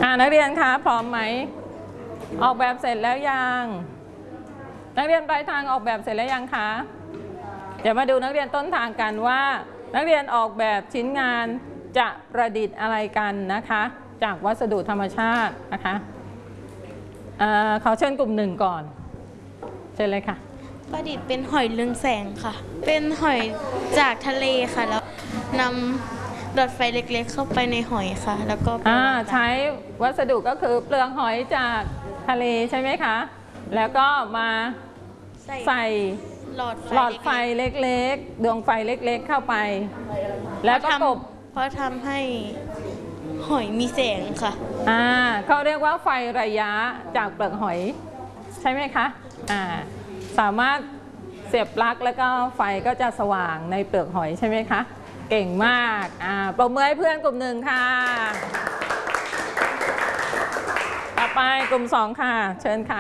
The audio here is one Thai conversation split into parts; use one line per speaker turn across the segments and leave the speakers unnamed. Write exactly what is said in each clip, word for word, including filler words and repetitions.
ค่ะนักเรียนคะพร้อมไหมออกแบบเสร็จแล้วยังนักเรียนปลายทางออกแบบเสร็จแล้วยังคะเดี๋ยวมาดูนักเรียนต้นทางกันว่านักเรียนออกแบบชิ้นงานจะประดิษฐ์อะไรกันนะคะจากวัสดุธรรมชาตินะคะเอ่อขอเชิญกลุ่มหนึ่งก่อนเชิญเลยค่ะ
ประดิษฐ์เป็นหอยเรืองแสงค่ะเป็นหอยจากทะเลค่ะแล้วนำหลอดไฟเล็กๆเข้าไปในหอยค่ะแล้วก็
ใช้วัสดุก็คือเปลือกหอยจากทะเลใช่ไหมคะแล้วก็มาใส่
หลอด
หลอดไฟเล็กๆดวงไฟเล็กๆเข้าไปแล้วก็กบ
เพราะทำให้หอยมีแสงค่ะ
อ่าเขาเรียกว่าไฟระยะจากเปลือกหอยใช่ไหมคะอ่าสามารถเสียบปลั๊กแล้วก็ไฟก็จะสว่างในเปลือกหอยใช่ไหมคะเก่งมากอ่าปรบมือให้เพื่อนกลุ่มหนึ่งค่ะต่อไปกลุ่มสองค่ะเชิญค่ะ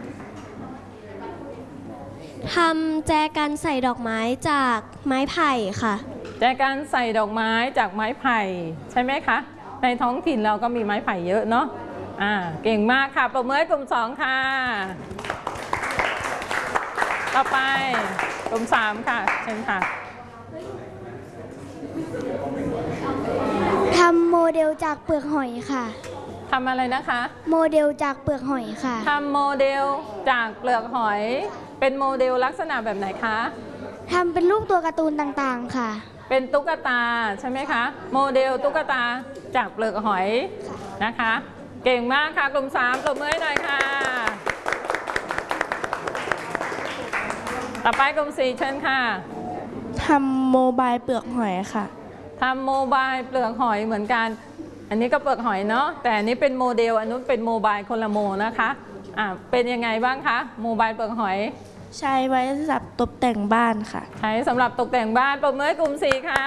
ทำแจกันใส่ดอกไม้จากไม้ไผ่ค่ะ
แจกันใส่ดอกไม้จากไม้ไผ่ใช่ไหมคะในท้องถิ่นเราก็มีไม้ไผ่เยอะเนาะอ่าเก่งมากค่ะปรบมือให้กลุ่มสองค่ะต่อไปกลุ่มสามค่ะเชิญค่ะ
ทำโมเดลจากเปลือกหอยค่ะ
ทำอะไรนะคะ
โมเดลจากเปลือกหอยค่ะ
ทำโมเดลจากเปลือกหอยเป็นโมเดลลักษณะแบบไหนคะ
ทำเป็นรูปตัวการ์ตูนต่างๆค่ะ
เป็นตุ๊กตาใช่ไหมคะโมเดลตุ๊กตาจากเปลือกหอยนะคะเก่งมากค่ะกลุ่มสามปรบมือให้หน่อยค่ะต่อไปกลุ่มสี่เชิญค่ะ
ทำโมบายเปลือกหอยค่ะ
ทำโมบายเปลือกหอยเหมือนกันอันนี้ก็เปลือกหอยเนาะแต่อันนี้เป็นโมเดลอันนู้นเป็นโมบายคนละโมนะคะอ่าเป็นยังไงบ้างคะโมบายเปลือกหอย
ใช้ไว้สำหรับตกแต่งบ้านค่ะ
ใช้สำหรับตกแต่งบ้านปรบมือให้กลุ่มสี่ค่ะ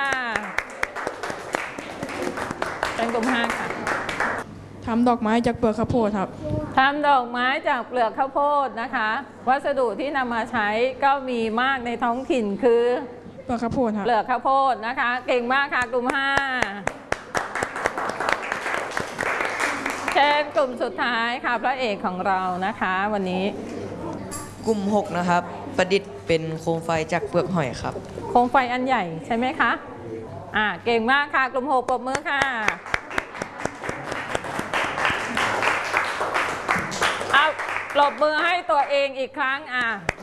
เป็นกลุ่มห้าค่ะ
ทำดอกไม้จากเปลือกข้าวโพดครับ
ทำดอกไม้จากเปลือกข้าวโพดนะคะวัสดุที่นำมาใช้ก็มีมากในท้องถิ่นคือ
เปลือกข้าวโพดครับ
เปลือกข้าวโพดนะคะเก่งมากค่ะกลุ่มห้าเชิญกลุ่มสุดท้ายค่ะพระเอกของเรานะคะวันนี้
กลุ่มหกนะครับประดิษฐ์เป็นโคมไฟจากเปลือกหอยครับ
โคมไฟอันใหญ่ใช่ไหมคะอ่าเก่งมากค่ะกลุ่มหกปรบมือค่ะเอาปรบมือให้ตัวเองอีกครั้งอ่ะ